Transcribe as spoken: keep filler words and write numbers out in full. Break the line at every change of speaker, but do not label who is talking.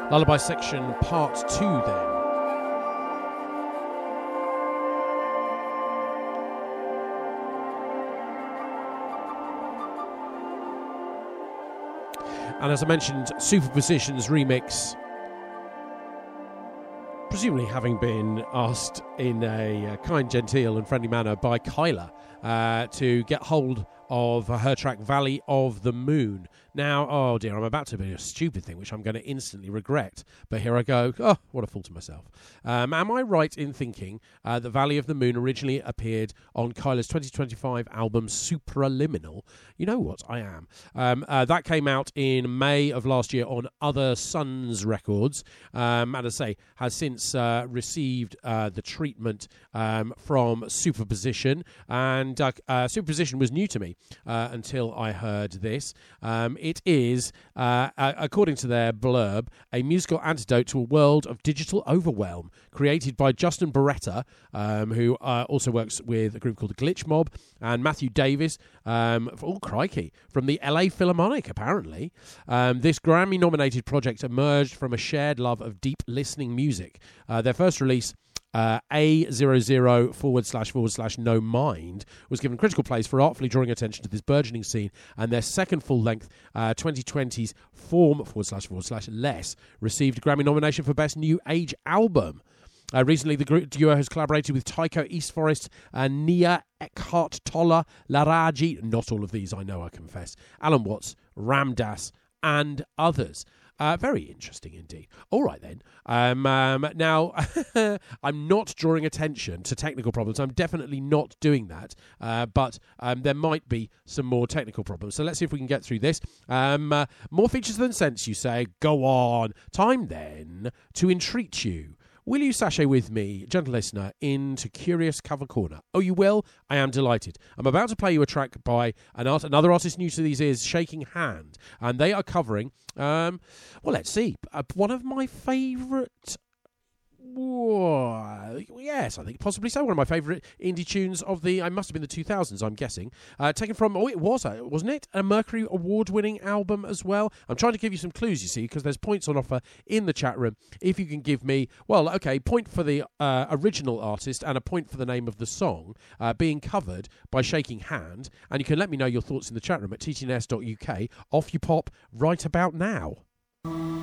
Lullaby section part two then. And as I mentioned, Superposition's remix, presumably having been asked in a kind, genteel and friendly manner by Kyla uh, to get hold of her track Valley of the Moon. Now, oh dear, I'm about to do a stupid thing which I'm going to instantly regret, but here I go. Oh, what a fool to myself. Um, am I right in thinking uh, that Valley of the Moon originally appeared on Kyla's twenty twenty-five album Supraliminal? You know what? I am. Um, uh, that came out in May of last year on Other Suns Records, um, and as I say, has since uh, received uh, the treatment um, from Superposition, and uh, uh, Superposition was new to me uh, until I heard this. Um, it is, uh, uh, according to their blurb, a musical antidote to a world of digital overwhelm, created by Justin Beretta, um, who uh, also works with a group called the Glitch Mob, and Matthew Davis, um, oh crikey, from the L A Philharmonic, apparently. Um, this Grammy-nominated project emerged from a shared love of deep listening music. Uh, their first release, Uh, A zero zero forward slash forward slash no mind, was given critical praise for artfully drawing attention to this burgeoning scene, and their second full-length uh, twenty twenty's Form forward slash forward slash less received a Grammy nomination for Best New Age Album. Uh, recently, the group duo has collaborated with Tycho East Forest, uh, Nia Eckhart Tolle, Laraji, not all of these I know, I confess, Alan Watts, Ram Dass, and others. Uh, very interesting indeed. All right, then. Um, um, now, I'm not drawing attention to technical problems. I'm definitely not doing that. Uh, but um, there might be some more technical problems. So let's see if we can get through this. Um, uh, more features than sense, you say. Go on. Time, then, to entreat you. Will you sashay with me, gentle listener, into Curious Cover Corner? Oh, you will? I am delighted. I'm about to play you a track by an art, another artist new to these ears, Shaking Hand. And they are covering, um, well, let's see, uh, one of my favourite... Whoa, yes, I think possibly so. One of my favourite indie tunes of the, I must have been the two thousands, I'm guessing. Uh, taken from, oh, it was, uh, wasn't it? A Mercury Award-winning album as well. I'm trying to give you some clues, you see, because there's points on offer in the chat room. If you can give me, well, okay, point for the uh, original artist and a point for the name of the song uh, being covered by Shaking Hand. And you can let me know your thoughts in the chat room at t t n s dot u k. Off you pop right about now.